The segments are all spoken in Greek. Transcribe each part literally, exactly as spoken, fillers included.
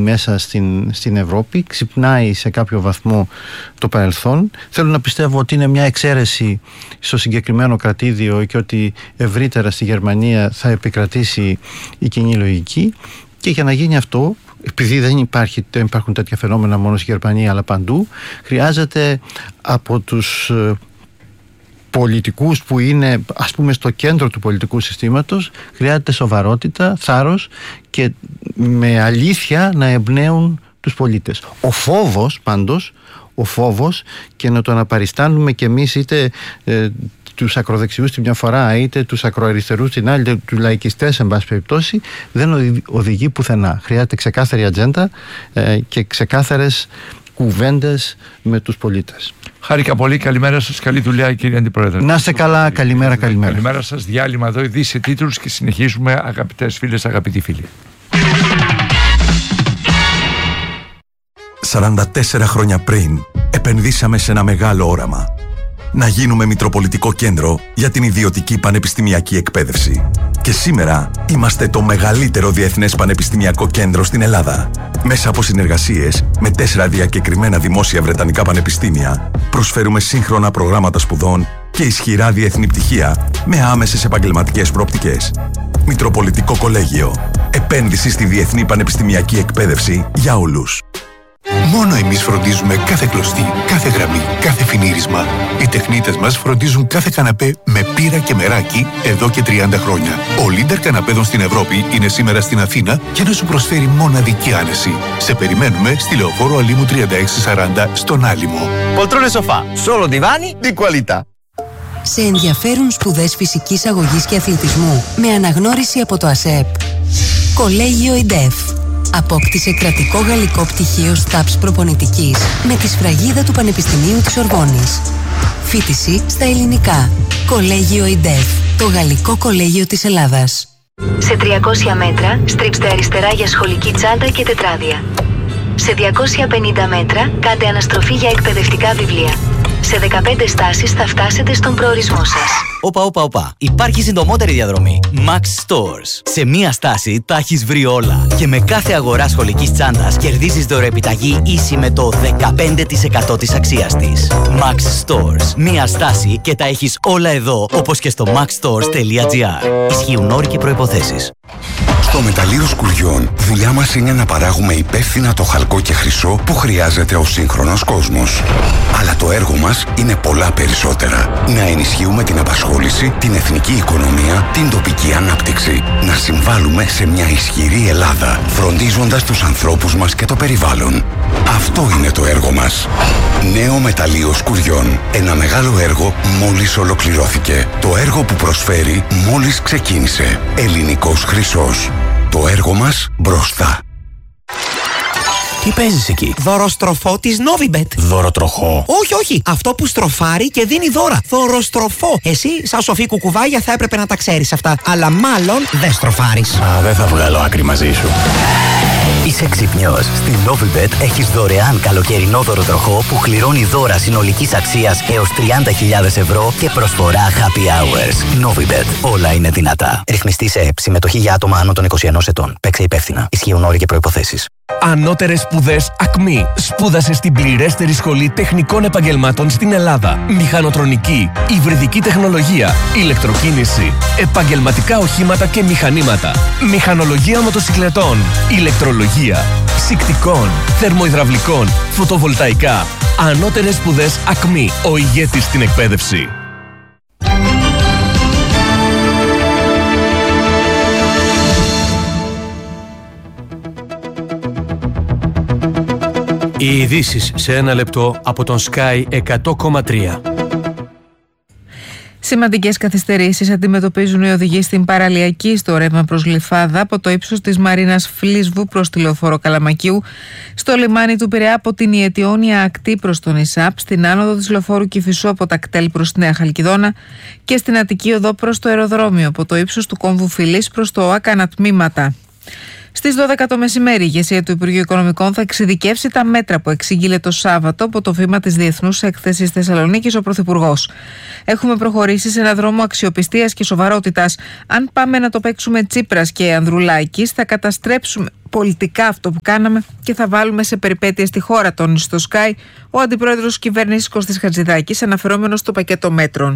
μέσα στην, στην Ευρώπη, ξυπνάει σε κάποιο βαθμό το παρελθόν. Θέλω να πιστεύω ότι είναι μια εξαίρεση στο συγκεκριμένο κρατήδιο και ότι ευρύτερα στη Γερμανία θα επικρατήσει η κοινή λογική, και για να γίνει αυτό, επειδή δεν, υπάρχει, δεν υπάρχουν τέτοια φαινόμενα μόνο στη Γερμανία αλλά παντού, χρειάζεται από τους πολιτικούς που είναι, ας πούμε, στο κέντρο του πολιτικού συστήματος, χρειάζεται σοβαρότητα, θάρρος και με αλήθεια να εμπνέουν τους πολίτες. Ο φόβος πάντως, ο φόβος, και να το αναπαριστάνουμε κι εμείς είτε ε, τους ακροδεξιούς τη μια φορά είτε τους ακροαριστερούς την άλλη, είτε τους λαϊκιστές εν πάση περιπτώσει, δεν οδηγεί πουθενά. Χρειάζεται ξεκάθαρη ατζέντα ε, και ξεκάθαρες κουβέντες με τους πολίτες. Χάρηκα πολύ. Καλημέρα σας. Καλή δουλειά, κύριε Αντιπρόεδρε. Να είστε καλά. Καλημέρα, καλημέρα. Καλημέρα σας. Διάλειμμα εδώ, ειδήσεις τίτλους και συνεχίζουμε, αγαπητές φίλες, αγαπητοί φίλοι. σαράντα τέσσερα χρόνια πριν επενδύσαμε σε ένα μεγάλο όραμα. Να γίνουμε μητροπολιτικό κέντρο για την ιδιωτική πανεπιστημιακή εκπαίδευση. Και σήμερα είμαστε το μεγαλύτερο διεθνές πανεπιστημιακό κέντρο στην Ελλάδα. Μέσα από συνεργασίες με τέσσερα διακεκριμένα δημόσια βρετανικά πανεπιστήμια, προσφέρουμε σύγχρονα προγράμματα σπουδών και ισχυρά διεθνή πτυχία με άμεσες επαγγελματικές προοπτικές. Μητροπολιτικό Κολέγιο. Επένδυση στη διεθνή πανεπιστημιακή εκπαίδευση για όλους. Μόνο εμείς φροντίζουμε κάθε κλωστή, κάθε γραμμή, κάθε φινίρισμα. Οι τεχνίτες μας φροντίζουν κάθε καναπέ με πύρα και μεράκι εδώ και τριάντα χρόνια. Ο leader καναπέδων στην Ευρώπη είναι σήμερα στην Αθήνα για να σου προσφέρει μοναδική άνεση. Σε περιμένουμε στη Λεωφόρο Αλήμου τριάντα έξι σαράντα στον Άλυμο. Poltrone sofà, solo divani di qualità. Σε ενδιαφέρουν σπουδές φυσικής αγωγής και αθλητισμού με αναγνώριση από το ΑΣΕΠ. Κολέγιο ΙΝΤΕΦ. Απόκτησε κρατικό γαλλικό πτυχίο ΣΤΑΠΣ προπονητικής με τη σφραγίδα του Πανεπιστημίου της Ορβόνης. Φοιτηση στα ελληνικά. Κολέγιο ΙΝΤΕΦ. Το γαλλικό κολέγιο της Ελλάδας. Σε τριακόσια μέτρα στρίψτε αριστερά για σχολική τσάντα και τετράδια. Σε διακόσια πενήντα μέτρα κάντε αναστροφή για εκπαιδευτικά βιβλία. Σε δεκαπέντε στάσεις θα φτάσετε στον προορισμό σας. Όπα, όπα, όπα. Υπάρχει συντομότερη διαδρομή. Max Stores. Σε μία στάση τα έχεις βρει όλα. Και με κάθε αγορά σχολικής τσάντας κερδίζεις δωρεοεπιταγή ίση με το δεκαπέντε τοις εκατό της αξίας της. Max Stores. Μία στάση και τα έχεις όλα εδώ, όπως και στο maxstores τελεία gr. Ισχύουν όροι και προϋποθέσεις. Στο Μεταλλείο Σκουριών, δουλειά μας είναι να παράγουμε υπεύθυνα το χαλκό και χρυσό που χρειάζεται ο σύγχρονος κόσμος. Αλλά το έργο μας είναι πολλά περισσότερα. Να ενισχύουμε την απασχόληση, την εθνική οικονομία, την τοπική ανάπτυξη. Να συμβάλλουμε σε μια ισχυρή Ελλάδα, φροντίζοντας τους ανθρώπους μας και το περιβάλλον. Αυτό είναι το έργο μας. Νέο Μεταλλείο Σκουριών. Ένα μεγάλο έργο μόλις ολοκληρώθηκε. Το έργο που προσφέρει μόλις ξεκίνησε. Ελληνικός χρυσός. Το έργο μας μπροστά. Τι παίζεις εκεί? Δωροστροφό της Novibet. Δωροτροχό? Όχι, όχι. Αυτό που στροφάρει και δίνει δώρα. Δωροστροφό. Εσύ, σαν σοφή κουκουβάγια, θα έπρεπε να τα ξέρεις αυτά. Αλλά μάλλον δεν στροφάρεις. Α, δεν θα βγάλω άκρη μαζί σου. Είσαι ξυπνιός. Στην Novibet έχεις δωρεάν καλοκαιρινό δωροτροχό που κληρώνει δώρα συνολικής αξίας έως τριάντα χιλιάδες ευρώ και προσφορά happy hours. Novibet. Όλα είναι δυνατά. Ρυθμιστή σε ΕΠ. Συμμετοχή για άτομα άνω των είκοσι ενός ετών. Παίξε υπεύθυνα. Ισχύουν όροι και προϋποθέσεις. Ανώτερες σπουδές ΑΚΜΗ. Σπούδασε στην πληρέστερη σχολή τεχνικών επαγγελμάτων στην Ελλάδα. Μηχανοτρονική, υβριδική τεχνολογία, ηλεκτροκίνηση, επαγγελματικά οχήματα και μηχανήματα, μηχανολογία μοτοσυκλετών, ηλεκτρολογία, ψυκτικών, θερμοϊδραυλικών, φωτοβολταϊκά. Ανώτερες σπουδές ΑΚΜΗ. Ο ηγέτης στην εκπαίδευση. Οι ειδήσεις σε ένα λεπτό από τον Sky εκατό κόμμα τρία. Σημαντικές καθυστερήσεις αντιμετωπίζουν οι οδηγοί στην παραλιακή στο ρεύμα προς Γλυφάδα από το ύψος της Μαρίνας Φλίσβου προς τη Λεωφόρο Καλαμακίου, στο λιμάνι του Πειραιά από την Ιετιόνια ακτή προς τον ΙΣΑΠ, στην άνοδο της Λεωφόρου Κηφισού από τα κτέλ προς τη Νέα Χαλκιδόνα και στην Αττική οδό προς το αεροδρόμιο από το ύψος του κόμβου Φιλής προς το ΟΑΚ ανατμήματα. Στις δώδεκα το μεσημέρι, η ηγεσία του Υπουργείου Οικονομικών θα εξειδικεύσει τα μέτρα που εξήγηλε το Σάββατο από το βήμα της Διεθνούς Έκθεσης Θεσσαλονίκης ο Πρωθυπουργός. Έχουμε προχωρήσει σε ένα δρόμο αξιοπιστίας και σοβαρότητας. Αν πάμε να το παίξουμε Τσίπρας και Ανδρουλάκης, θα καταστρέψουμε πολιτικά αυτό που κάναμε και θα βάλουμε σε περιπέτειες τη χώρα, τόνισε στο Sky ο αντιπρόεδρος της κυβέρνησης Κώστης Χατζηδάκης, αναφερόμενος στο πακέτο μέτρων.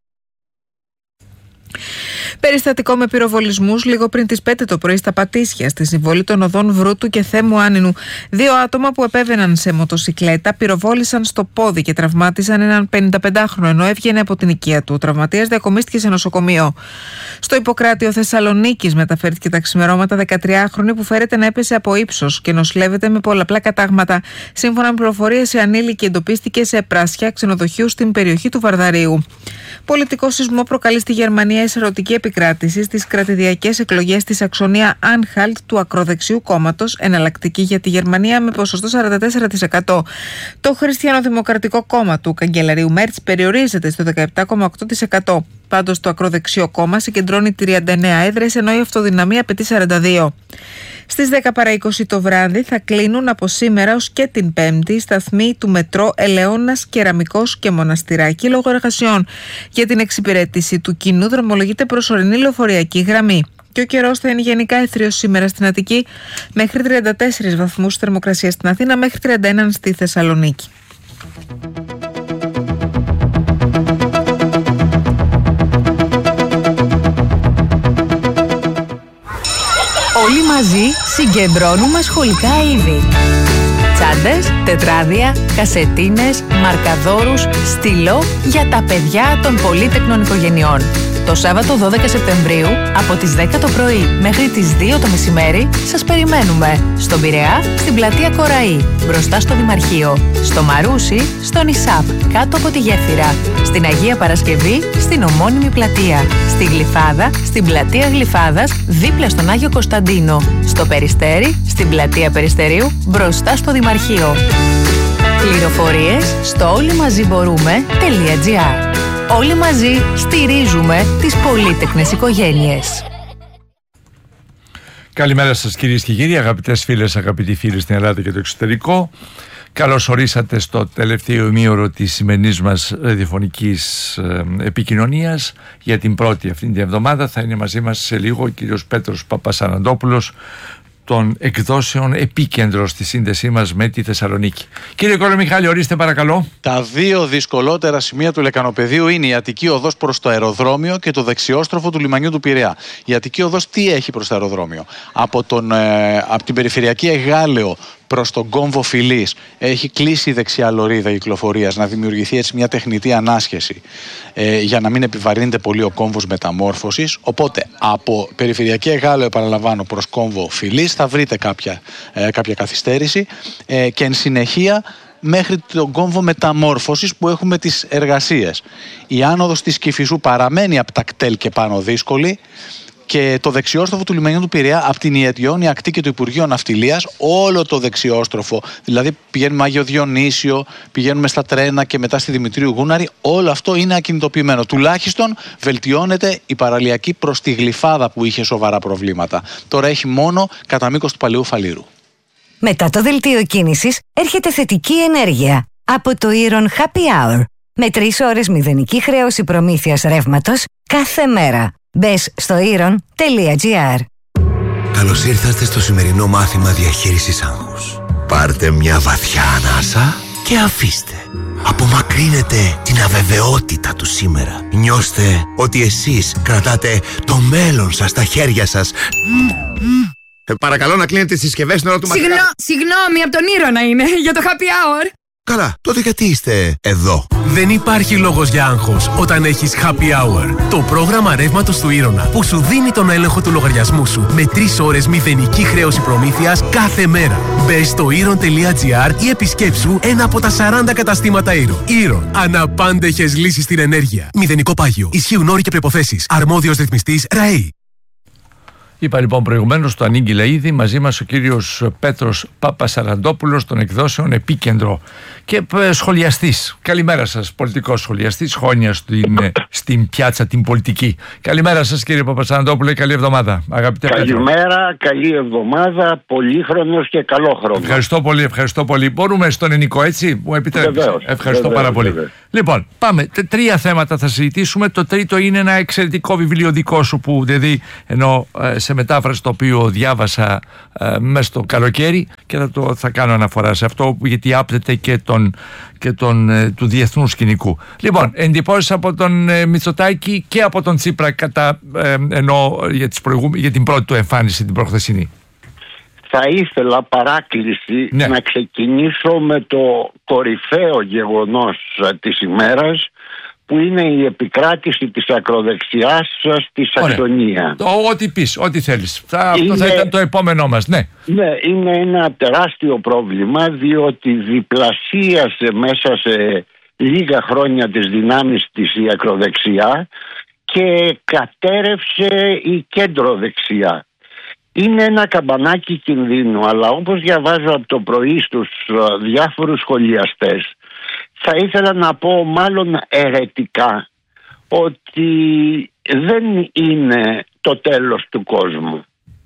Περιστατικό με πυροβολισμούς λίγο πριν τις πέντε το πρωί στα Πατήσια, στη συμβολή των οδών Βρούτου και Θέμου Άνινου. Δύο άτομα που επέβαιναν σε μοτοσικλέτα πυροβόλησαν στο πόδι και τραυμάτισαν έναν πενηνταπεντάχρονο ενώ έβγαινε από την οικία του. Ο τραυματίας διακομίστηκε σε νοσοκομείο. Στο Ιπποκράτιο Θεσσαλονίκης μεταφέρθηκε τα ξημερώματα δεκατριάχρονη που φέρεται να έπεσε από ύψος και νοσηλεύεται με πολλαπλά κατάγματα. Σύμφωνα με πληροφορίες, η ανήλικη εντοπίστηκε σε πράσια ξενοδοχείου στην περιοχή του Βαρδαρίου. Πολιτικό σεισμό προκαλεί στη Γερμανία εισαρωτική επικράτηση στις κρατηδιακές εκλογές στη Σαξονία Άνχαλτ του ακροδεξιού κόμματος, εναλλακτική για τη Γερμανία με ποσοστό σαράντα τέσσερα τοις εκατό. Το Χριστιανοδημοκρατικό κόμμα του καγκελαρίου Μέρτς περιορίζεται στο δεκαεπτά κόμμα οκτώ τοις εκατό. Πάντως το ακροδεξιό κόμμα συγκεντρώνει τριάντα εννέα έδρες ενώ η αυτοδυναμία απαιτεί σαράντα δύο. Στις δέκα παρά είκοσι το βράδυ θα κλείνουν από σήμερα ως και την Πέμπτη οι σταθμοί του μετρό Ελαιώνας, Κεραμικός και Μοναστηράκη λόγω εργασιών. Για την εξυπηρέτηση του κοινού δρομολογείται προσωρινή λεωφορειακή γραμμή. Και ο καιρός θα είναι γενικά έθριος σήμερα στην Αττική, μέχρι τριάντα τέσσερις βαθμούς θερμοκρασία στην Αθήνα, μέχρι τριάντα ένα στη Θεσσαλονίκη. Όλοι μαζί συγκεντρώνουμε σχολικά είδη. Τσάντες, τετράδια, κασετίνες, μαρκαδόρους, στυλό για τα παιδιά των πολύτεκνων οικογενειών. Το Σάββατο δώδεκα Σεπτεμβρίου από τις δέκα το πρωί μέχρι τις δύο το μεσημέρι σας περιμένουμε στον Πειραιά, στην πλατεία Κοραή, μπροστά στο Δημαρχείο, στο Μαρούσι, στον Ισάπ, κάτω από τη γέφυρα, στην Αγία Παρασκευή, στην ομώνυμη πλατεία, στη Γλυφάδα, στην πλατεία Γλυφάδας, δίπλα στον Άγιο Κωνσταντίνο, στο Περιστέρι, στην πλατεία Περιστερίου, μπροστά στο Δημαρχείο. Πληροφορίες στο όλοιμαζιμπορούμε.gr. Όλοι μαζί στηρίζουμε τις πολύτεκνες οικογένειες. Καλημέρα σας κυρίες και κύριοι, αγαπητές φίλες, αγαπητοί φίλοι στην Ελλάδα και το εξωτερικό. Καλώς ορίσατε στο τελευταίο ημίωρο της σημερινής μας ραδιοφωνικής ε, επικοινωνίας. Για την πρώτη αυτή την εβδομάδα θα είναι μαζί μας σε λίγο ο κύριος Πέτρος Παπασαναντόπουλος των εκδόσεων Επίκεντρο στη σύνδεσή μας με τη Θεσσαλονίκη. Κύριε Κορομιχάλη, ορίστε παρακαλώ. Τα δύο δυσκολότερα σημεία του Λεκανοπεδίου είναι η Αττική Οδός προς το αεροδρόμιο και το δεξιόστροφο του λιμανιού του Πειραιά. Η Αττική Οδός τι έχει προς το αεροδρόμιο? Από, τον, ε, από την περιφερειακή Εγάλεο προς τον κόμβο Φιλής έχει κλείσει η δεξιά λωρίδα κυκλοφορίας, να δημιουργηθεί έτσι μια τεχνητή ανάσχεση ε, για να μην επιβαρύνεται πολύ ο κόμβος μεταμόρφωσης. Οπότε από περιφερειακή Εγάλεο, επαναλαμβάνω, προς κόμβο Φιλής θα βρείτε κάποια, ε, κάποια καθυστέρηση ε, και εν συνεχεία μέχρι τον κόμβο μεταμόρφωσης που έχουμε τις εργασίες. Η άνοδος της Κηφισού παραμένει από τα κτέλ και πάνω δύσκολη. Και το δεξιόστροφο του λιμανιού του Πειραιά από την Ιετιώνη Ακτή και το Υπουργείο Ναυτιλίας, όλο το δεξιόστροφο, δηλαδή πηγαίνουμε Άγιο Διονύσιο, πηγαίνουμε στα Τρένα και μετά στη Δημητρίου Γούναρη, όλο αυτό είναι ακινητοποιημένο. Τουλάχιστον βελτιώνεται η παραλιακή προς τη Γλυφάδα που είχε σοβαρά προβλήματα. Τώρα έχει μόνο κατά μήκος του Παλαιού Φαλήρου. Μετά το δελτίο κίνησης έρχεται θετική ενέργεια από το Iron Happy Hour με τρεις ώρες μηδενική χρέωση προμήθειας ρεύματος κάθε μέρα. Μπες στο iron τελεία gr. Καλώς ήρθατε στο σημερινό μάθημα διαχείρισης άγχους. Πάρτε μια βαθιά ανάσα και αφήστε. Απομακρύνετε την αβεβαιότητα του σήμερα. Νιώστε ότι εσείς κρατάτε το μέλλον σας στα χέρια σας. Ε, παρακαλώ να κλείνετε τις συσκευές στην ώρα του μαθήματος. Συγγνώ, συγγνώμη, από τον Ήρωνα είναι, για το happy hour. Καλά, τότε γιατί είστε εδώ? Δεν υπάρχει λόγος για άγχος όταν έχεις Happy Hour. Το πρόγραμμα ρεύματος του Ήρωνα που σου δίνει τον έλεγχο του λογαριασμού σου με τρεις ώρες μηδενική χρέωση προμήθειας κάθε μέρα. Μπες στο iron τελεία gr ή επισκέψου ένα από τα σαράντα καταστήματα Iron. Iron. Αναπάντεχες λύσεις στην ενέργεια. Μηδενικό πάγιο. Ισχύουν όροι και προϋποθέσεις. Αρμόδιος ρυθμιστής ΡΑΕΗ. Είπα λοιπόν προηγουμένως, το ανήγγειλε ήδη μαζί μας ο κύριος Πέτρος Παπασαραντόπουλος των εκδόσεων Επίκεντρο και σχολιαστής. Καλημέρα σας, πολιτικός σχολιαστής, χρόνια στην, στην πιάτσα την πολιτική. Καλημέρα σας κύριε Παπασαραντόπουλε, καλή εβδομάδα. Αγαπητέ Καλημέρα, Πέτρο. Καλή εβδομάδα, πολύχρονος και καλό χρόνο. Ευχαριστώ πολύ, ευχαριστώ πολύ. Μπορούμε στον ενικό, έτσι, μου επιτρέπετε. Βεβαίως, ευχαριστώ βεβαίως, πάρα πολύ. βεβαίως. Λοιπόν, πάμε. Τρία θέματα θα συζητήσουμε. Το τρίτο είναι ένα εξαιρετικό βιβλίο δικό σου που δηλαδή ενώ ε, σε μετάφραση το οποίο διάβασα ε, μέσα στο καλοκαίρι και θα, το, θα κάνω αναφορά σε αυτό γιατί άπτεται και, τον, και τον, ε, του διεθνού σκηνικού. Λοιπόν, εντυπώσεις από τον ε, Μητσοτάκη και από τον Τσίπρα κατά, ε, ενώ για, τις προηγούμε, για την πρώτη του εμφάνιση την προχθεσινή. Θα ήθελα παράκληση ναι. να ξεκινήσω με το κορυφαίο γεγονός της ημέρας που είναι η επικράτηση της ακροδεξιάς στη Σαξονία. Ό,τι πεις, ό,τι θέλεις. Θα, είναι, αυτό θα ήταν το επόμενό μας, ναι. Ναι, είναι ένα τεράστιο πρόβλημα διότι διπλασίασε μέσα σε λίγα χρόνια τις δυνάμεις της η ακροδεξιά και κατέρευσε η κέντρο-δεξιά. Είναι ένα καμπανάκι κινδύνου, αλλά όπως διαβάζω από το πρωί στους διάφορους σχολιαστές, θα ήθελα να πω μάλλον αιρετικά ότι δεν είναι το τέλος του κόσμου.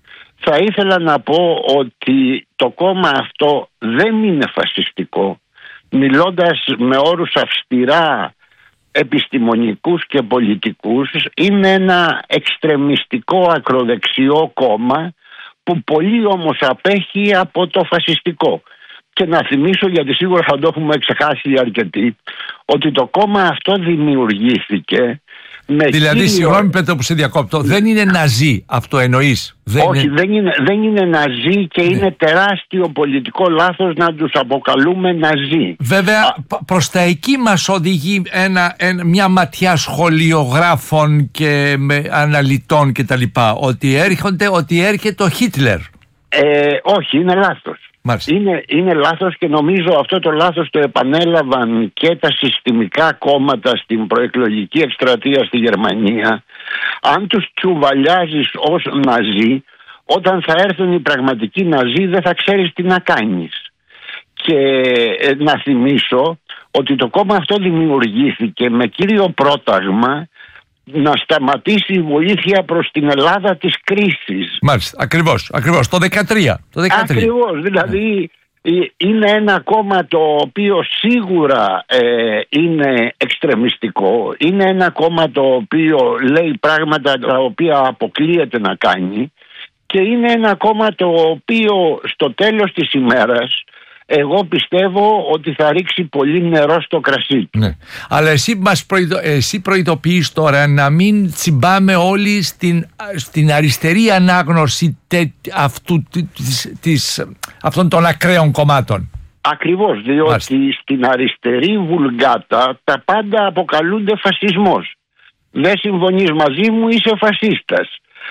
Θα ήθελα να πω ότι το κόμμα αυτό δεν είναι φασιστικό. Μιλώντας με όρους αυστηρά επιστημονικούς και πολιτικούς, είναι ένα εξτρεμιστικό ακροδεξιό κόμμα που πολύ όμως απέχει από το φασιστικό. Και να θυμίσω, γιατί σίγουρα θα το έχουμε ξεχάσει αρκετοί, ότι το κόμμα αυτό δημιουργήθηκε με δηλαδή, κύριο... συγγνώμη Πέτρο που σε διακόπτω, δεν είναι ναζί, αυτό εννοείς? Δεν Όχι, είναι... Δεν, είναι, δεν είναι ναζί και ναι. είναι τεράστιο πολιτικό λάθος να τους αποκαλούμε ναζί. Βέβαια, Α... προς τα εκεί μας οδηγεί ένα, ένα, μια ματιά σχολιογράφων και με αναλυτών κτλ. Ότι έρχονται, ότι έρχεται ο Χίτλερ. Ε, όχι, είναι λάθος. Είναι, είναι λάθος και νομίζω αυτό το λάθος το επανέλαβαν και τα συστημικά κόμματα στην προεκλογική εκστρατεία στη Γερμανία. Αν τους τσουβαλιάζεις ως ναζί, όταν θα έρθουν οι πραγματικοί ναζί δεν θα ξέρεις τι να κάνεις. Και ε, να θυμίσω ότι το κόμμα αυτό δημιουργήθηκε με κύριο πρόταγμα να σταματήσει η βοήθεια προς την Ελλάδα της κρίσης. Μάλιστα, ακριβώς, ακριβώς, το δεκατρία. Το δεκατρία. Ακριβώς, δηλαδή yeah. είναι ένα κόμμα το οποίο σίγουρα ε, είναι εξτρεμιστικό, είναι ένα κόμμα το οποίο λέει πράγματα τα οποία αποκλείεται να κάνει και είναι ένα κόμμα το οποίο στο τέλος της ημέρας εγώ πιστεύω ότι θα ρίξει πολύ νερό στο κρασί του. Ναι. Αλλά εσύ, μας προειδο... εσύ προειδοποιείς τώρα να μην τσιμπάμε όλοι στην, στην αριστερή ανάγνωση τε... αυτού, της, της... αυτών των ακραίων κομμάτων. Ακριβώς, διότι Μάλιστα. στην αριστερή βουλγάτα τα πάντα αποκαλούνται φασισμός. Δεν συμφωνείς μαζί μου, είσαι φασίστας.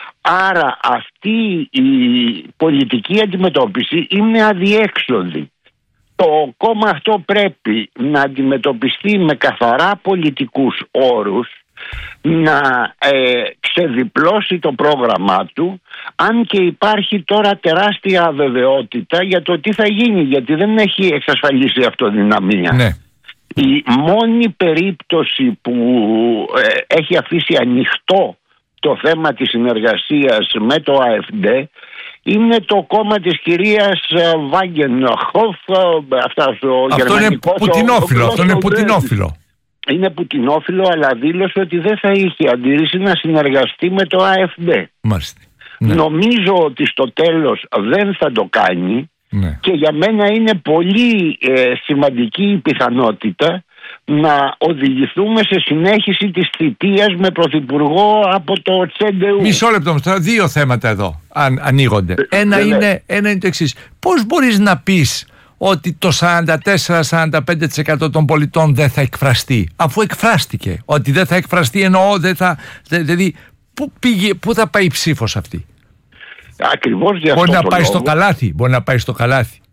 Άρα αυτή η πολιτική αντιμετώπιση είναι αδιέξοδη. Το κόμμα αυτό πρέπει να αντιμετωπιστεί με καθαρά πολιτικούς όρους, να ε, ξεδιπλώσει το πρόγραμμά του, αν και υπάρχει τώρα τεράστια αβεβαιότητα για το τι θα γίνει, γιατί δεν έχει εξασφαλίσει αυτοδυναμία. Ναι. Η μόνη περίπτωση που ε, έχει αφήσει ανοιχτό το θέμα της συνεργασίας με το ΑΕΦΔ είναι το κόμμα της κυρίας Βάγκενχοφ. Αυτό είναι πουτινόφιλο. Αυτό είναι πουτινόφιλο. Είναι πουτινόφιλο, αλλά δήλωσε ότι δεν θα είχε αντίρρηση να συνεργαστεί με το ΑΕΦΔ. Μάλιστα. Ναι. Νομίζω ότι στο τέλος δεν θα το κάνει ναι. και για μένα είναι πολύ ε, σημαντική η πιθανότητα να οδηγηθούμε σε συνέχιση της θητείας με πρωθυπουργό από το Τσέντεου. Μισό λεπτό, δύο θέματα εδώ αν, ανοίγονται. Ε, ένα, ε, είναι, ένα είναι το εξής. Πώς μπορείς να πεις ότι το σαράντα τέσσερα με σαράντα πέντε τοις εκατό των πολιτών δεν θα εκφραστεί, αφού εκφράστηκε? Ότι δεν θα εκφραστεί εννοώ, δεν θα, δηλαδή πού, πήγε, πού θα πάει η ψήφος αυτή? Ακριβώς για μπορεί αυτό να πάει λόγο. στο καλάθι, μπορεί να πάει στο καλάθι.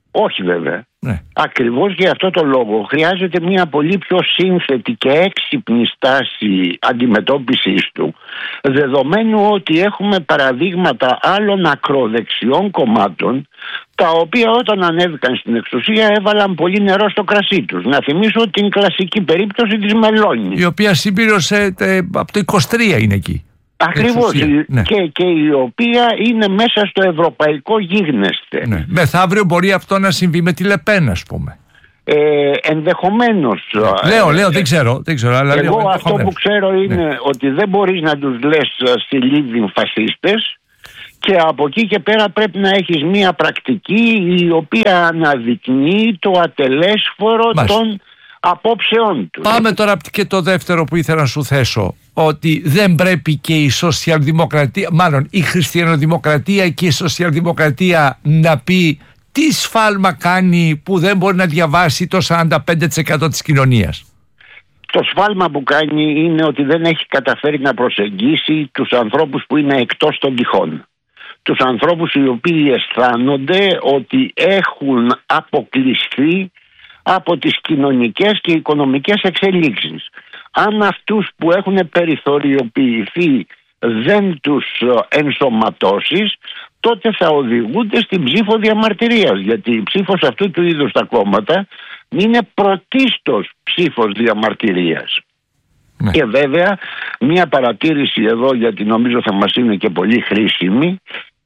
Όχι βέβαια. Ναι. Ακριβώς για αυτό το λόγο χρειάζεται μια πολύ πιο σύνθετη και έξυπνη στάση αντιμετώπισης του, δεδομένου ότι έχουμε παραδείγματα άλλων ακροδεξιών κομμάτων, τα οποία όταν ανέβηκαν στην εξουσία έβαλαν πολύ νερό στο κρασί τους. Να θυμίσω την κλασική περίπτωση της Μελώνη, η οποία συμπλήρωσε τε, από το είκοσι τρία είναι εκεί. Ακριβώς, ναι. και, και η οποία είναι μέσα στο ευρωπαϊκό γίγνεσθε. Ναι. Μεθαύριο μπορεί αυτό να συμβεί με τη Λεπέν, ας πούμε. Ε, ενδεχομένως. Ναι. Λέω, λέω, δεν ξέρω, δεν ξέρω αλλά Εγώ λέω, αυτό που ξέρω είναι ναι. ότι δεν μπορείς να τους λες στη Λίβη φασίστες, και από εκεί και πέρα πρέπει να έχεις μία πρακτική η οποία αναδεικνύει το ατελέσφορο Μάλιστα. των απόψεών του. Πάμε τώρα και το δεύτερο που ήθελα να σου θέσω, ότι δεν πρέπει και η σοσιαλδημοκρατία, μάλλον η χριστιανοδημοκρατία και η σοσιαλδημοκρατία να πει τι σφάλμα κάνει που δεν μπορεί να διαβάσει το σαράντα πέντε τοις εκατό της κοινωνίας. Το σφάλμα που κάνει είναι ότι δεν έχει καταφέρει να προσεγγίσει τους ανθρώπους που είναι εκτός των τυχών. Τους ανθρώπους οι οποίοι αισθάνονται ότι έχουν αποκλειστεί από τις κοινωνικές και οικονομικές εξελίξεις. Αν αυτούς που έχουν περιθωριοποιηθεί δεν τους ενσωματώσεις, τότε θα οδηγούνται στην ψήφο διαμαρτυρίας, γιατί η ψήφος αυτού του είδους τα κόμματα είναι πρωτίστως ψήφος διαμαρτυρίας. Ναι. Και βέβαια μια παρατήρηση εδώ, γιατί νομίζω θα μας είναι και πολύ χρήσιμη,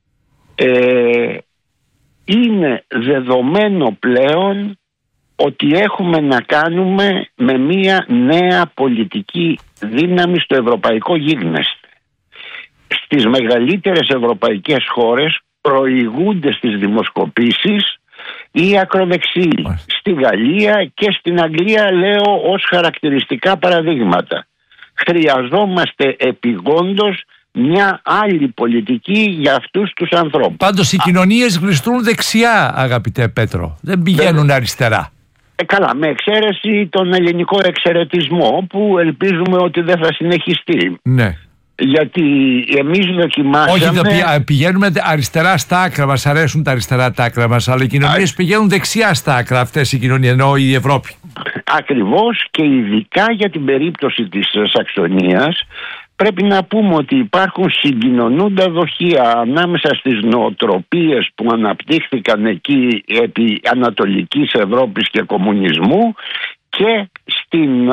ε, είναι δεδομένο πλέον ότι έχουμε να κάνουμε με μια νέα πολιτική δύναμη στο ευρωπαϊκό γίγνεσθε. Στις μεγαλύτερες ευρωπαϊκές χώρες προηγούνται στις δημοσκοπήσεις οι ακροδεξιοί. Στη Γαλλία και στην Αγγλία, λέω ως χαρακτηριστικά παραδείγματα. Χρειαζόμαστε επιγόντως μια άλλη πολιτική για αυτούς τους ανθρώπους. Πάντως οι κοινωνίες γλιστρούν δεξιά, αγαπητέ Πέτρο. Δεν πηγαίνουν ε, αριστερά. Ε, καλά, με εξαίρεση τον ελληνικό εξαιρετισμό που ελπίζουμε ότι δεν θα συνεχιστεί. Ναι. Γιατί εμείς δοκιμάσαμε... Όχι, το πηγαίνουμε αριστερά στα άκρα, μας αρέσουν τα αριστερά τα άκρα μας, αλλά οι κοινωνίες Α... πηγαίνουν δεξιά στα άκρα αυτές οι κοινωνίες, ενώ η Ευρώπη. Ακριβώς, και ειδικά για την περίπτωση της Σαξονίας πρέπει να πούμε ότι υπάρχουν συγκοινωνούντα δοχεία ανάμεσα στις νοοτροπίες που αναπτύχθηκαν εκεί επί Ανατολικής Ευρώπης και κομμουνισμού και στην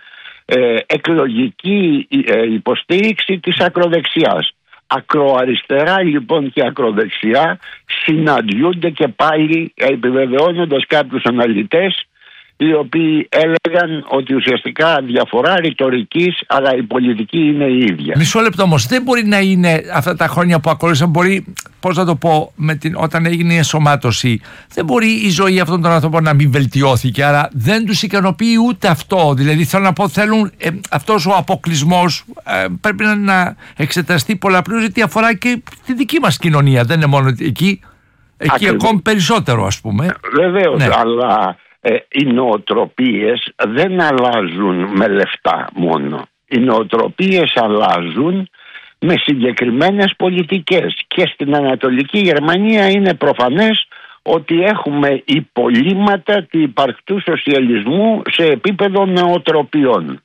ε, εκλογική ε, υποστήριξη της ακροδεξιάς. Ακροαριστερά λοιπόν και ακροδεξιά συναντιούνται και πάλι, επιβεβαιώνοντας κάποιους αναλυτές οι οποίοι έλεγαν ότι ουσιαστικά διαφορά ρητορικής, αλλά η πολιτική είναι η ίδια. Μισό λεπτό όμως, δεν μπορεί να είναι αυτά τα χρόνια που ακολούθησαν, μπορεί, πώς να το πω, με την, όταν έγινε η ενσωμάτωση, δεν μπορεί η ζωή αυτών των ανθρώπων να μην βελτιώθηκε, άρα δεν τους ικανοποιεί ούτε αυτό. Δηλαδή θέλω να πω, θέλουν ε, αυτός ο αποκλεισμός ε, πρέπει να, να εξεταστεί πολλαπλώς, γιατί αφορά και τη δική μας κοινωνία, δεν είναι μόνο εκεί, εκεί ακόμη περισσότερο ας πούμε. Βεβαίως, ναι. Αλλά... Ε, οι νοοτροπίες δεν αλλάζουν με λεφτά μόνο. Οι νοοτροπίες αλλάζουν με συγκεκριμένες πολιτικές. Και στην Ανατολική Γερμανία είναι προφανές ότι έχουμε υπολείμματα του υπαρκτού σοσιαλισμού σε επίπεδο νοοτροπιών.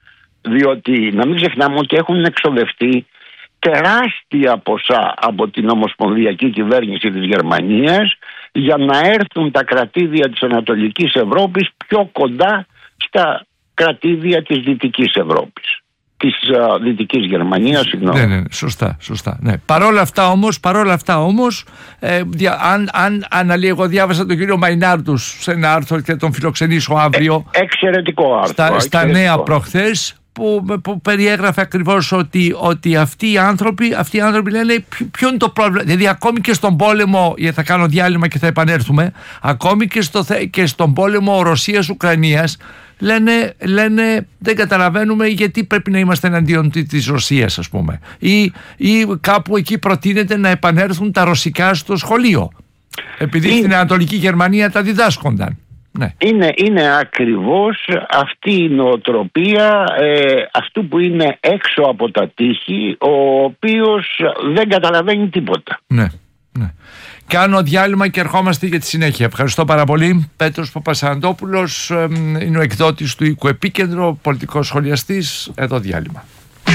Διότι να μην ξεχνάμε ότι έχουν εξοδευτεί τεράστια ποσά από την ομοσπονδιακή κυβέρνηση της Γερμανίας για να έρθουν τα κρατήδια της Ανατολικής Ευρώπης πιο κοντά στα κρατήδια της Δυτικής Ευρώπης. Της uh, Δυτικής Γερμανίας, συγγνώμη. Ναι, ναι, σωστά, σωστά. Ναι. Παρόλα αυτά όμως, παρόλα αυτά όμως ε, δια, αν, αν, αν εγώ διάβασα τον κύριο Μαϊνάρτους σε ένα άρθρο και τον φιλοξενήσω αύριο. Ε, εξαιρετικό άρθρο. Στα, εξαιρετικό. στα νέα προχθές. Που, που περιέγραφε ακριβώς ότι, ότι αυτοί οι άνθρωποι, αυτοί οι άνθρωποι λένε ποιο είναι το πρόβλημα. Δηλαδή ακόμη και στον πόλεμο, γιατί θα κάνω διάλειμμα και θα επανέλθουμε, ακόμη και, στο, και στον πόλεμο Ρωσίας-Ουκρανίας λένε, λένε δεν καταλαβαίνουμε γιατί πρέπει να είμαστε εναντίον της Ρωσίας, ας πούμε, ή, ή κάπου εκεί προτείνεται να επανέλθουν τα ρωσικά στο σχολείο επειδή είναι... στην Ανατολική Γερμανία τα διδάσκονταν. Ναι. Είναι, είναι ακριβώς αυτή η νοοτροπία ε, αυτού που είναι έξω από τα τείχη, ο οποίος δεν καταλαβαίνει τίποτα. Ναι, ναι. Κάνω διάλειμμα και ερχόμαστε για τη συνέχεια. Ευχαριστώ πάρα πολύ. Πέτρος Παπασαραντόπουλος ε, είναι ο εκδότης του Οίκου Επίκεντρο, πολιτικός σχολιαστής. Εδώ διάλειμμα.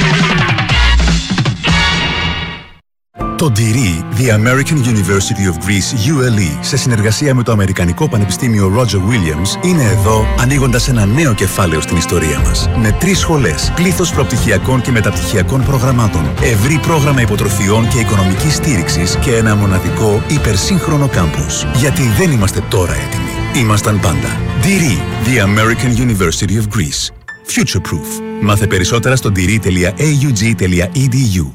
Το ντυρί The American University of Greece γιου ελ ι σε συνεργασία με το Αμερικανικό Πανεπιστήμιο Roger Williams είναι εδώ ανοίγοντας ένα νέο κεφάλαιο στην ιστορία μας. Με τρεις σχολές, πλήθος προπτυχιακών και μεταπτυχιακών προγραμμάτων, ευρύ πρόγραμμα υποτροφιών και οικονομικής στήριξης και ένα μοναδικό υπερσύγχρονο κάμπους. Γιατί δεν είμαστε τώρα έτοιμοι. Ήμασταν πάντα. ντυρί The American University of Greece. Future Proof. Μάθε περισσότερα στο ντυρί τελεία έι γιου τζι τελεία ι ντι γιου.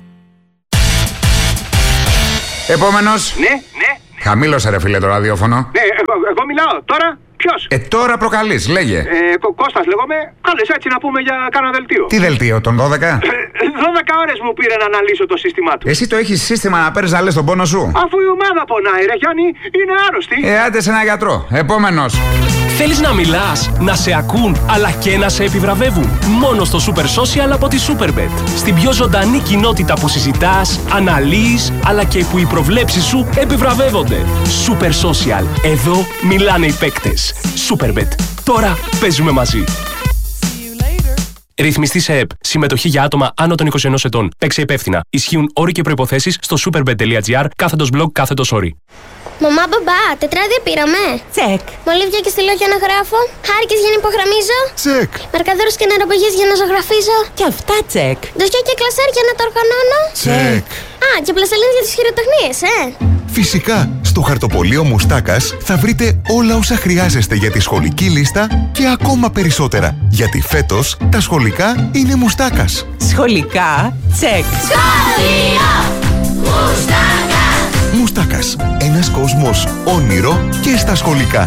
Επόμενος. Ναι, ναι. Χαμήλωσε ρε φίλε το ραδιόφωνο. Ναι, εγώ, εγώ μιλάω. Τώρα ποιος? Ε, τώρα προκαλείς, λέγε. Ε, Κω- Κώστας λέγομαι. Κάλες έτσι να πούμε για κάνα δελτίο. Τι δελτίο, τον δώδεκα? δώδεκα ώρες μου πήρε να αναλύσω το σύστημά του. Εσύ το έχεις σύστημα να παίρνεις να λες τον πόνο σου? Αφού η ομάδα πονάει ρε Γιάννη, είναι άρρωστη. Ε, άντε σε ένα γιατρό. Επόμενος. Θέλεις να μιλάς, να σε ακούν, αλλά και να σε επιβραβεύουν? Μόνο στο Super Social από τη Superbet. Στην πιο ζωντανή κοινότητα που συζητάς, αναλύεις, αλλά και που οι προβλέψεις σου επιβραβεύονται. Super Social. Εδώ μιλάνε οι παίκτες. Superbet. Τώρα παίζουμε μαζί. Ρυθμιστή σε ΕΠ. Συμμετοχή για άτομα άνω των είκοσι ενός ετών. Παίξε υπεύθυνα. Ισχύουν όροι και προϋποθέσεις στο superbet τελεία gr κάθετος blog κάθετος όροι. Μαμά, μπαμπά, τετράδια πήραμε. Τσεκ. Μολύβια και στυλό για να γράφω. Χάρηκες για να υπογραμμίζω. Τσεκ. Μαρκαδόρους και νεροπογές για να ζωγραφίζω. Και αυτά τσεκ. Δοσιά και κλασάρ για να τα οργανώνω. Τσεκ. Α, και πλαστελίνες για τις χειροτεχνίες, ε. Φυσικά, στο χαρτοπολείο Μουστάκας θα βρείτε όλα όσα χρειάζεστε για τη σχολική λίστα και ακόμα περισσότερα. Γιατί φέτος τα σχολικά είναι Μουστάκας. Σχολικά τσεκ. Σχολείο Μουστάκα. Μουστάκας. Ένας κόσμος όνειρο και στα σχολικά.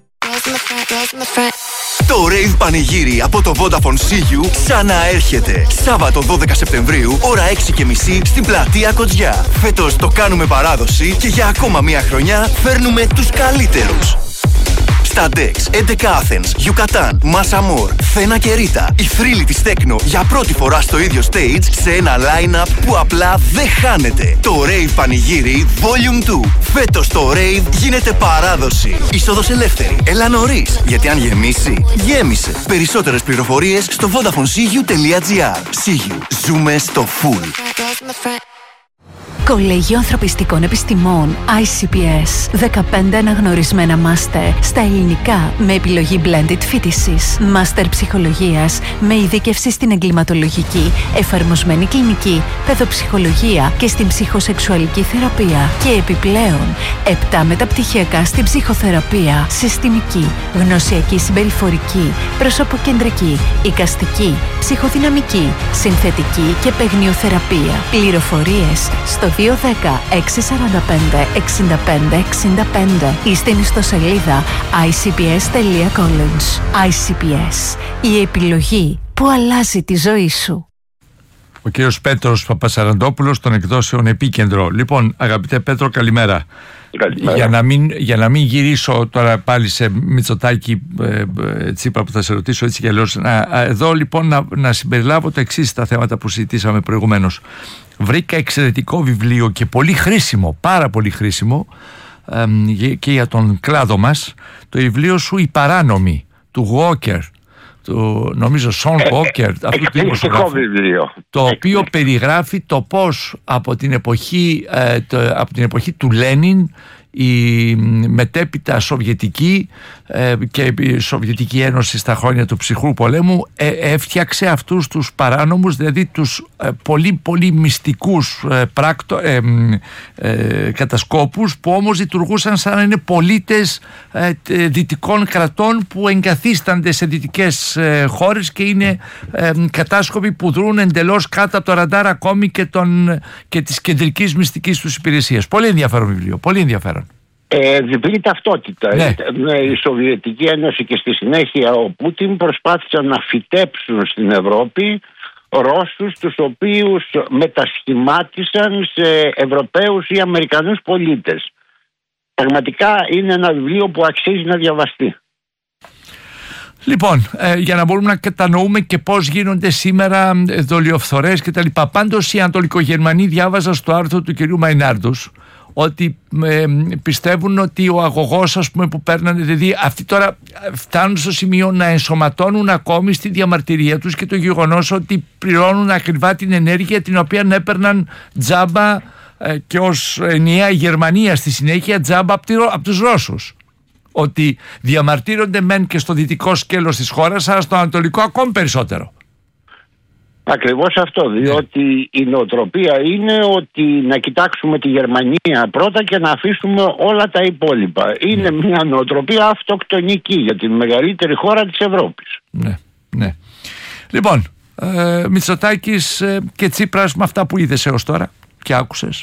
Το Rave Πανηγύρι από το Vodafone σι γιου ξαναέρχεται. Σάββατο δώδεκα Σεπτεμβρίου, ώρα έξι και μισή στην πλατεία Κοτζιά. Φέτος το κάνουμε παράδοση και για ακόμα μία χρονιά φέρνουμε τους καλύτερους. Σταντέξ, έντεκα Athens, Yucatan, Massa Amor, Θένα και Ρίτα. Η θρύλη της Τέκνο για πρώτη φορά στο ίδιο stage σε ένα line-up που απλά δεν χάνεται. Το Rave Πανηγύρι Volume δύο. Φέτος το Rave γίνεται παράδοση. Είσοδος ελεύθερη. Έλα νωρίς, γιατί αν γεμίσει, γέμισε. Περισσότερες πληροφορίες στο vodafone c u τελεία gr. σι γιου. Ζούμε στο full. Κολέγιο Ανθρωπιστικών Επιστημών άι σι πι ες. δεκαπέντε αναγνωρισμένα μάστερ στα ελληνικά με επιλογή blended φοιτησης. Μάστερ ψυχολογίας με ειδίκευση στην εγκληματολογική, εφαρμοσμένη κλινική, παιδοψυχολογία και στην ψυχοσεξουαλική θεραπεία. Και επιπλέον, επτά μεταπτυχιακά στην ψυχοθεραπεία, συστημική, γνωσιακή συμπεριφορική, προσωποκεντρική, εικαστική, ψυχοδυναμική, συνθετική και παιγνιοθεραπεία. Πληροφορίες στο δύο ένα μηδέν έξι τέσσερα πέντε έξι πέντε έξι πέντε ή στην ιστοσελίδα άι σι πι ες τελεία college. άι σι πι ες. Η επιλογή που αλλάζει τη ζωή σου. Ο κύριος Πέτρος Παπασαραντόπουλος των εκδόσεων Επίκεντρο. Λοιπόν, αγαπητέ Πέτρο, καλημέρα. Καλημέρα. Για να, μην, για να μην γυρίσω τώρα πάλι σε Μητσοτάκη ε, ε, Τσίπρα που θα σε ρωτήσω έτσι και αλλιώς, εδώ λοιπόν να, να συμπεριλάβω το εξής στα θέματα που συζητήσαμε προηγουμένως. Βρήκα εξαιρετικό βιβλίο και πολύ χρήσιμο, πάρα πολύ χρήσιμο ε, και για τον κλάδο μας, το βιβλίο σου «Η Παράνομη» του Walker, του, νομίζω Σον Walker, αυτού του δημοσιογράφου, το οποίο περιγράφει το πώς από την εποχή, ε, το, από την εποχή του Λένιν η μετέπειτα Σοβιετική ε, και η Σοβιετική Ένωση στα χρόνια του ψυχρού πολέμου ε, έφτιαξε αυτούς τους παράνομους, δηλαδή τους ε, πολύ πολύ μυστικούς ε, πράκτο, ε, ε, κατασκόπους που όμως λειτουργούσαν σαν να είναι πολίτες ε, δυτικών κρατών που εγκαθίστανται σε δυτικές ε, χώρες και είναι ε, κατάσκοποι που δρούν εντελώς κάτω από το ραντάρ ακόμη και, τον, και της κεντρικής μυστικής τους υπηρεσίας. Πολύ ενδιαφέρον βιβλίο, πολύ ενδιαφέρον. Ε, διπλή ταυτότητα. Ναι. Η Σοβιετική Ένωση και στη συνέχεια ο Πούτιν προσπάθησαν να φυτέψουν στην Ευρώπη Ρώσους, τους οποίους μετασχημάτισαν σε Ευρωπαίους ή Αμερικανούς πολίτες. Πραγματικά είναι ένα βιβλίο που αξίζει να διαβαστεί. Λοιπόν, ε, για να μπορούμε να κατανοούμε και πώς γίνονται σήμερα δολιοφθορές και τα λοιπά. Πάντως οι Ανατολικογερμανοί, διάβαζα στο άρθρο του κυρίου Μαϊνάρντους ότι ε, πιστεύουν ότι ο αγωγός, ας πούμε, που παίρνανε, δηλαδή αυτοί τώρα φτάνουν στο σημείο να ενσωματώνουν ακόμη στη διαμαρτυρία τους και το γεγονός ότι πληρώνουν ακριβά την ενέργεια την οποία έπαιρναν τζάμπα ε, και ως ενιαία Γερμανία στη συνέχεια τζάμπα από, από τους Ρώσους. Ότι διαμαρτύρονται μεν και στο δυτικό σκέλος της χώρας, αλλά στο ανατολικό ακόμη περισσότερο. Ακριβώς αυτό, διότι η νοοτροπία είναι ότι να κοιτάξουμε τη Γερμανία πρώτα και να αφήσουμε όλα τα υπόλοιπα. Είναι μια νοοτροπία αυτοκτονική για την μεγαλύτερη χώρα της Ευρώπης. Ναι, ναι. Λοιπόν, ε, Μητσοτάκης ε, και Τσίπρας, με αυτά που είδες έως τώρα και άκουσες.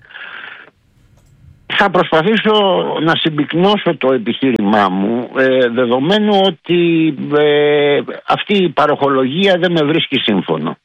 Θα προσπαθήσω να συμπυκνώσω το επιχείρημά μου, ε, δεδομένου ότι ε, αυτή η παροχολογία δεν με βρίσκει σύμφωνο.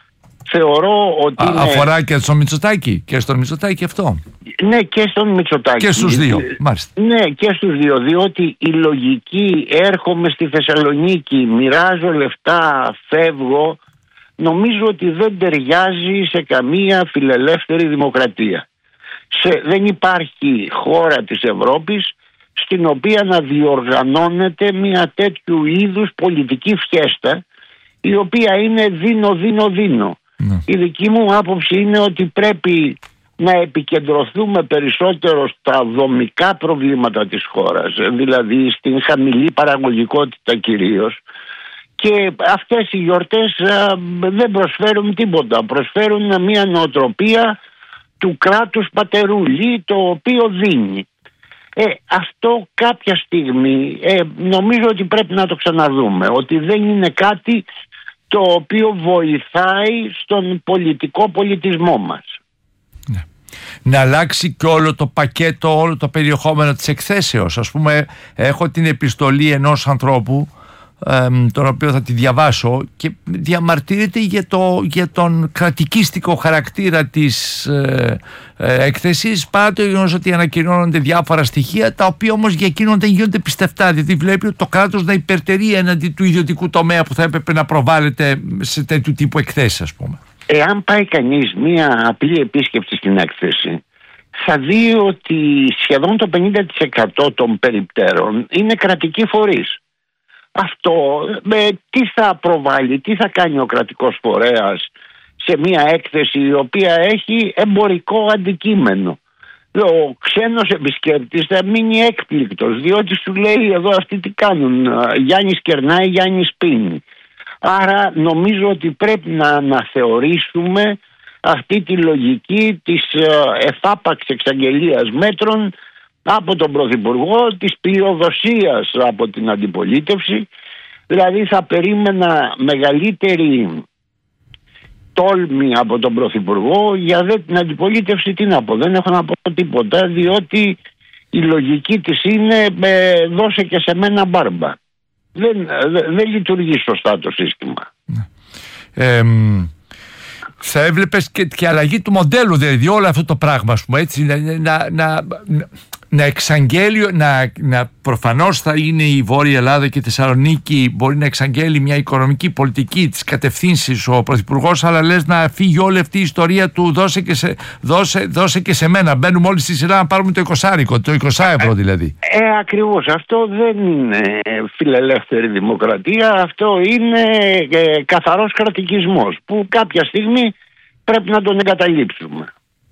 Θεωρώ ότι... Α, είναι... Αφορά και στον Μητσοτάκη και στον Μητσοτάκη αυτό. Ναι, και στον Μητσοτάκη. Και στους δύο, μάλιστα. Ναι, και στους δύο, διότι η λογική έρχομαι στη Θεσσαλονίκη, μοιράζω λεφτά, φεύγω, νομίζω ότι δεν ταιριάζει σε καμία φιλελεύθερη δημοκρατία. Σε, δεν υπάρχει χώρα της Ευρώπης στην οποία να διοργανώνεται μια τέτοιου είδους πολιτική φιέστα, η οποία είναι δίνω, δίνω, δίνω. Ναι. Η δική μου άποψη είναι ότι πρέπει να επικεντρωθούμε περισσότερο στα δομικά προβλήματα της χώρας, δηλαδή στην χαμηλή παραγωγικότητα κυρίως, και αυτές οι γιορτές α, δεν προσφέρουν τίποτα, προσφέρουν μια νοοτροπία του κράτους πατερούλη, το οποίο δίνει. Ε, αυτό κάποια στιγμή ε, νομίζω ότι πρέπει να το ξαναδούμε, ότι δεν είναι κάτι το οποίο βοηθάει στον πολιτικό πολιτισμό μας. Ναι. Να αλλάξει και όλο το πακέτο, όλο το περιεχόμενο της εκθέσεως. Ας πούμε, έχω την επιστολή ενός ανθρώπου, ε, τον οποίο θα τη διαβάσω, και διαμαρτύρεται για, το, για τον κρατικίστικο χαρακτήρα της ε, ε, έκθεσης, παρά το γεγονός ότι ανακοινώνονται διάφορα στοιχεία, τα οποία όμως για εκείνον δεν γίνονται πιστευτά, δηλαδή βλέπει ότι το κράτος να υπερτερεί έναντι του ιδιωτικού τομέα που θα έπρεπε να προβάλλεται σε τέτοιου τύπου εκθέσεις, ας πούμε. Εάν πάει κανείς μία απλή επίσκεψη στην έκθεση, θα δει ότι σχεδόν το πενήντα τοις εκατό των περιπτέρων είναι κρατικοί φορείς. Αυτό με, τι θα προβάλλει, τι θα κάνει ο κρατικός φορέας σε μια έκθεση η οποία έχει εμπορικό αντικείμενο. Ο ξένος επισκέπτης θα μείνει έκπληκτος, διότι σου λέει εδώ αυτοί τι κάνουν, Γιάννης κερνάει, Γιάννης πίνει. Άρα νομίζω ότι πρέπει να αναθεωρήσουμε αυτή τη λογική της εφάπαξ εξαγγελίας μέτρων από τον Πρωθυπουργό, της πλειοδοσίας από την αντιπολίτευση. Δηλαδή θα περίμενα μεγαλύτερη τόλμη από τον Πρωθυπουργό, για δε την αντιπολίτευση τι να πω, δεν έχω να πω τίποτα, διότι η λογική της είναι ε, δώσε και σε μένα μπάρμπα. Δεν, δεν, δεν λειτουργεί σωστά το σύστημα. Ε, θα έβλεπες και, και αλλαγή του μοντέλου, δηλαδή όλο αυτό το πράγμα, ας πούμε, έτσι, να, να, να, να εξαγγέλει, να, να προφανώς θα είναι η Βόρεια Ελλάδα και η Θεσσαλονίκη, μπορεί να εξαγγέλει μια οικονομική πολιτική της κατευθύνσης ο Πρωθυπουργός, αλλά λες να φύγει όλη αυτή η ιστορία του δώσε και σε, δώσε, δώσε και σε μένα, μπαίνουμε όλοι στη σειρά να πάρουμε το εικοσάρικο, το είκοσι ευρώ δηλαδή. Ε, ακριβώς, αυτό δεν είναι φιλελεύθερη δημοκρατία, αυτό είναι ε, καθαρός κρατικισμός που κάποια στιγμή πρέπει να τον εγκαταλείψουμε.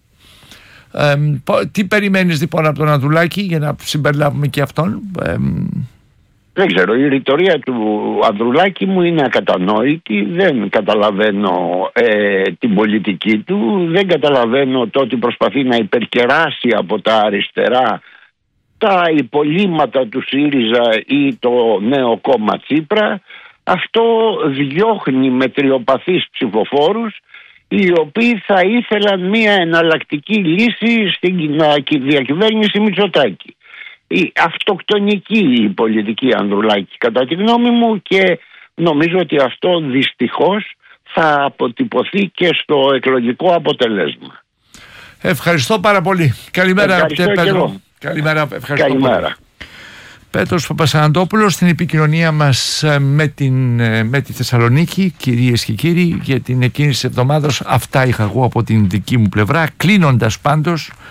Ε, τι περιμένεις λοιπόν από τον Ανδρουλάκη, για να συμπεριλάβουμε και αυτόν? Ε, δεν ξέρω, η ρητορία του Ανδρουλάκη μου είναι ακατανόητη, δεν καταλαβαίνω ε, την πολιτική του, δεν καταλαβαίνω το ότι προσπαθεί να υπερκεράσει από τα αριστερά τα υπολείμματα του ΣΥΡΙΖΑ ή το νέο κόμμα Τσίπρα. Αυτό διώχνει μετριοπαθείς ψηφοφόρους, οι οποίοι θα ήθελαν μια εναλλακτική λύση στην διακυβέρνηση Μητσοτάκη. Η αυτοκτονική η πολιτική Ανδρουλάκη κατά τη γνώμη μου, και νομίζω ότι αυτό δυστυχώς θα αποτυπωθεί και στο εκλογικό αποτέλεσμα. Ευχαριστώ πάρα πολύ. Καλημέρα. Ευχαριστώ και εγώ. Καλημέρα. Ευχαριστώ Καλημέρα. Πολύ. Πέτρος Παπασαναντόπουλος στην επικοινωνία μας με, την, με τη Θεσσαλονίκη. Κυρίες και κύριοι, για την εκείνη της εβδομάδας αυτά είχα εγώ από την δική μου πλευρά. Κλείνοντας πάντως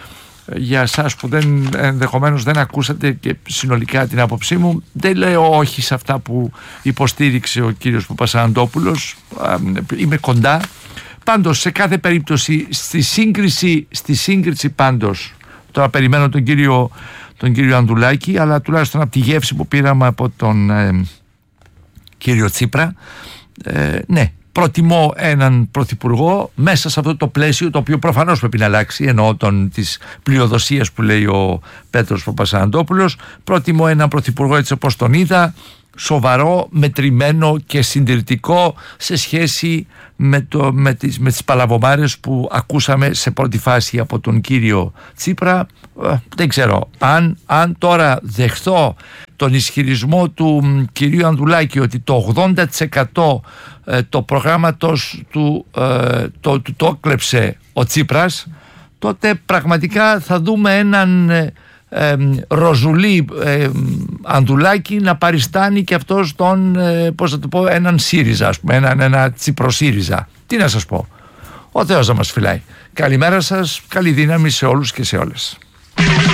για εσάς που δεν, ενδεχομένως δεν ακούσατε και συνολικά την άποψή μου, δεν λέω όχι σε αυτά που υποστήριξε ο κύριος Παπασαναντόπουλος, είμαι κοντά. Πάντως σε κάθε περίπτωση στη σύγκριση, στη σύγκριση πάντως, τώρα περιμένω τον κύριο, τον κύριο Ανδουλάκη, αλλά τουλάχιστον από τη γεύση που πήραμε από τον ε, κύριο Τσίπρα, ε, ναι, προτιμώ έναν πρωθυπουργό μέσα σε αυτό το πλαίσιο, το οποίο προφανώς πρέπει να αλλάξει, εννοώ τον, της πλειοδοσίας που λέει ο Πέτρος Παπασαναντόπουλος. Προτιμώ έναν πρωθυπουργό έτσι όπως τον είδα, σοβαρό, μετρημένο και συντηρητικό σε σχέση με, το, με, τις, με τις παλαβομάρες που ακούσαμε σε πρώτη φάση από τον κύριο Τσίπρα. Ε, δεν ξέρω, αν, αν τώρα δεχθώ τον ισχυρισμό του κυρίου Ανδουλάκη ότι το ογδόντα τοις εκατό ε, το προγράμματος του ε, το, το, το έκλεψε ο Τσίπρας, τότε πραγματικά θα δούμε έναν ε, ε, Ροζουλή ε, Ανδουλάκη να παριστάνει και αυτός τον, ε, πώς θα το πω, έναν ΣΥΡΙΖΑ, ας πούμε, έναν, ένα Τσιπροσύριζα. Τι να σας πω, ο Θεός να μας φυλάει. Καλημέρα σας, καλή δύναμη σε όλους και σε όλες.